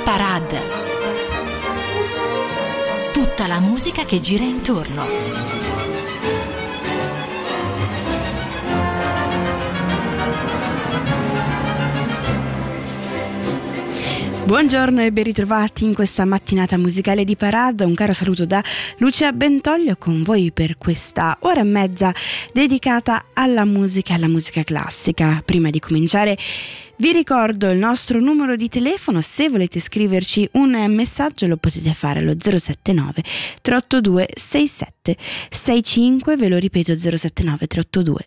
Parade. Tutta la musica che gira intorno. Buongiorno e ben ritrovati in questa mattinata musicale di Parade. Un caro saluto da Lucia Bentoglio con voi per questa ora e mezza dedicata alla musica e alla musica classica. Prima di cominciare vi ricordo il nostro numero di telefono. Se volete scriverci un messaggio lo potete fare allo 079 382 6765, ve lo ripeto 079 382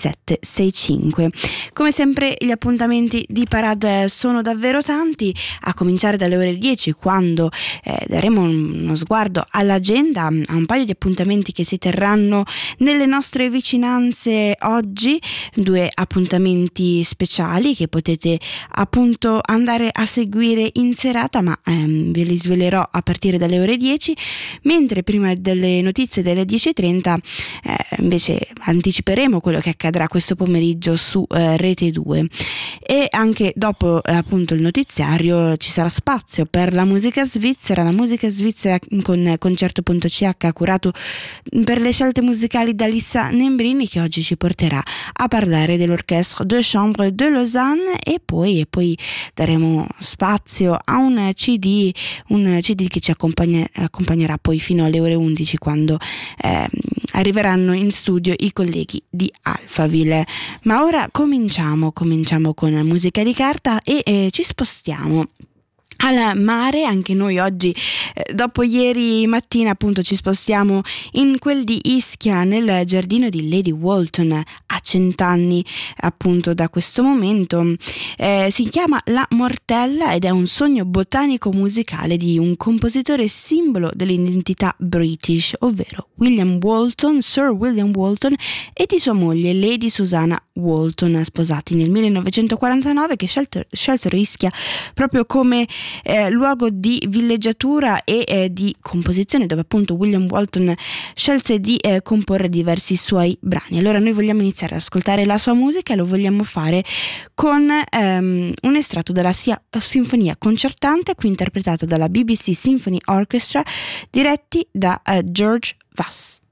6765. Come sempre gli appuntamenti di Parade sono davvero tanti, a cominciare dalle ore 10, quando daremo uno sguardo all'agenda, a un paio di appuntamenti che si terranno nelle nostre vicinanze oggi, 2 appuntamenti speciali che potete appunto andare a seguire in serata, ma ve li svelerò a partire dalle ore 10, mentre prima delle notizie delle 10.30 invece anticiperemo quello che accadrà questo pomeriggio su Rete 2, e anche dopo appunto il notiziario ci sarà spazio per la musica svizzera con concerto.ch curato per le scelte musicali da Lissa Nembrini, che oggi ci porterà a parlare dell'Orchestre de Chambre de Lausanne, e poi daremo spazio a un CD che ci accompagnerà poi fino alle ore 11, quando arriveranno in studio i colleghi di Alphaville. Ma ora cominciamo con musica di carta e ci spostiamo al mare. Anche noi oggi, dopo ieri mattina appunto, ci spostiamo in quel di Ischia, nel giardino di Lady Walton, a 100 anni appunto da questo momento. Si chiama La Mortella ed è un sogno botanico musicale di un compositore simbolo dell'identità british, ovvero Sir William Walton, e di sua moglie Lady Susanna Walton, sposati nel 1949, che scelsero Ischia proprio come luogo di villeggiatura e di composizione, dove appunto William Walton scelse di comporre diversi suoi brani. Allora noi vogliamo iniziare ad ascoltare la sua musica, e lo vogliamo fare con un estratto della sinfonia concertante, qui interpretata dalla BBC Symphony Orchestra, diretti da George Vass.